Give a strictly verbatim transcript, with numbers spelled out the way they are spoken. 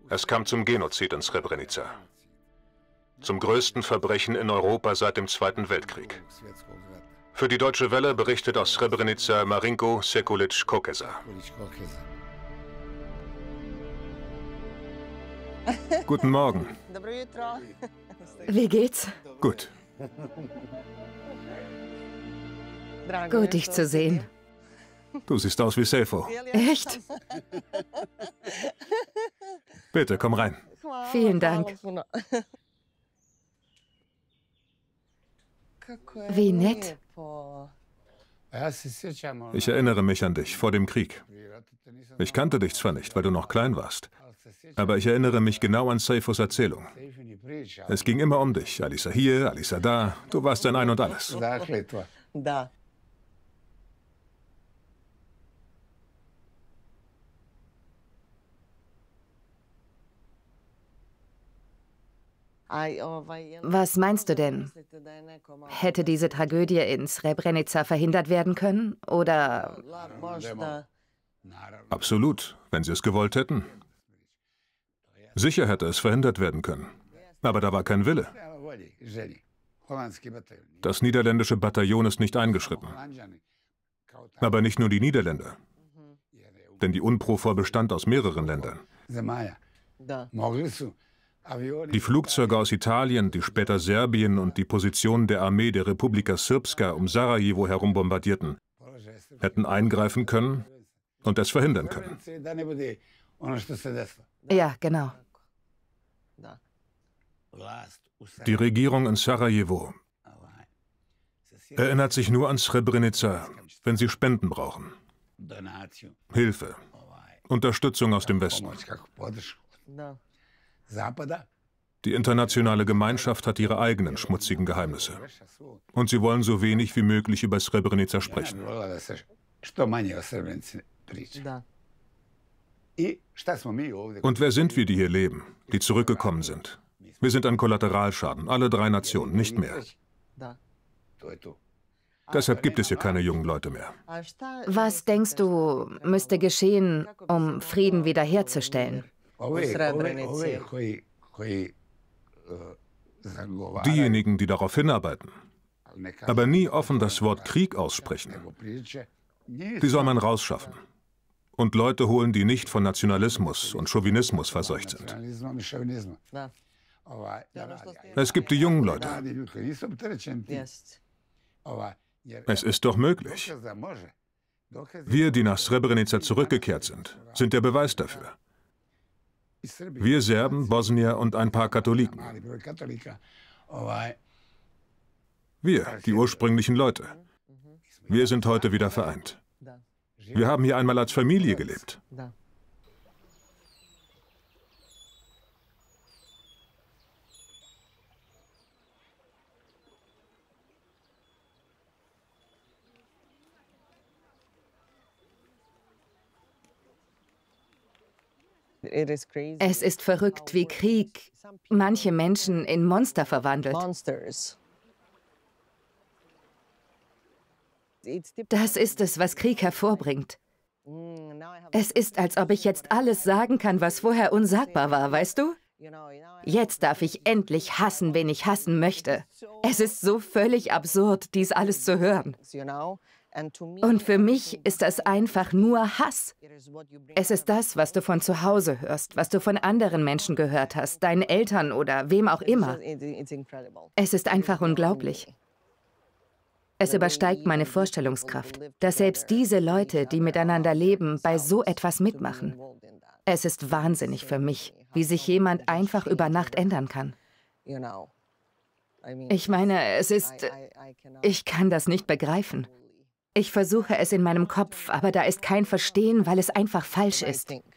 Es kam zum Genozid in Srebrenica. Zum größten Verbrechen in Europa seit dem Zweiten Weltkrieg. Für die Deutsche Welle berichtet aus Srebrenica Marinko Sekulic-Kokeza. Guten Morgen. Wie geht's? Gut. Gut, dich zu sehen. Du siehst aus wie Seyfo. Echt? Bitte, komm rein. Vielen Dank. Wie nett. Ich erinnere mich an dich vor dem Krieg. Ich kannte dich zwar nicht, weil du noch klein warst, aber ich erinnere mich genau an Seyfos Erzählung. Es ging immer um dich. Alisa hier, Alisa da. Du warst ein Ein und Alles. Was meinst du denn? Hätte diese Tragödie in Srebrenica verhindert werden können? Oder... Absolut, wenn sie es gewollt hätten. Sicher hätte es verhindert werden können. Aber da war kein Wille. Das niederländische Bataillon ist nicht eingeschritten. Aber nicht nur die Niederländer. Denn die UNPROFOR bestand aus mehreren Ländern. Die Flugzeuge aus Italien, die später Serbien und die Positionen der Armee der Republika Srpska um Sarajevo herum bombardierten, hätten eingreifen können und es verhindern können. Ja, genau. Die Regierung in Sarajevo erinnert sich nur an Srebrenica, wenn sie Spenden brauchen. Hilfe, Unterstützung aus dem Westen. Die internationale Gemeinschaft hat ihre eigenen schmutzigen Geheimnisse. Und sie wollen so wenig wie möglich über Srebrenica sprechen. Und wer sind wir, die hier leben, die zurückgekommen sind? Wir sind ein Kollateralschaden, alle drei Nationen, nicht mehr. Deshalb gibt es hier keine jungen Leute mehr. Was denkst du, müsste geschehen, um Frieden wiederherzustellen? Diejenigen, die darauf hinarbeiten, aber nie offen das Wort Krieg aussprechen, die soll man rausschaffen. Und Leute holen, die nicht von Nationalismus und Chauvinismus verseucht sind. Es gibt die jungen Leute. Es ist doch möglich. Wir, die nach Srebrenica zurückgekehrt sind, sind der Beweis dafür. Wir Serben, Bosnier und ein paar Katholiken. Wir, die ursprünglichen Leute. Wir sind heute wieder vereint. Wir haben hier einmal als Familie gelebt. Es ist verrückt, wie Krieg manche Menschen in Monster verwandelt. Das ist es, was Krieg hervorbringt. Es ist, als ob ich jetzt alles sagen kann, was vorher unsagbar war, weißt du? Jetzt darf ich endlich hassen, wen ich hassen möchte. Es ist so völlig absurd, dies alles zu hören. Und für mich ist das einfach nur Hass. Es ist das, was du von zu Hause hörst, was du von anderen Menschen gehört hast, deinen Eltern oder wem auch immer. Es ist einfach unglaublich. Es übersteigt meine Vorstellungskraft, dass selbst diese Leute, die miteinander leben, bei so etwas mitmachen. Es ist wahnsinnig für mich, wie sich jemand einfach über Nacht ändern kann. Ich meine, es ist... Ich kann das nicht begreifen. Ich versuche es in meinem Kopf, aber da ist kein Verstehen, weil es einfach falsch ist.